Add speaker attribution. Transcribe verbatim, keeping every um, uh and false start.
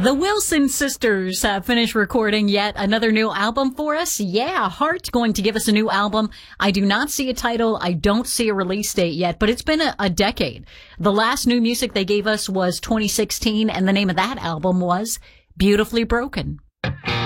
Speaker 1: The Wilson sisters have finished recording yet another new album for us. Yeah, Heart going to give us a new album. I do not see a title. I don't see a release date yet, but it's been a, a decade. The last new music they gave us was twenty sixteen, and the name of that album was Beautifully Broken.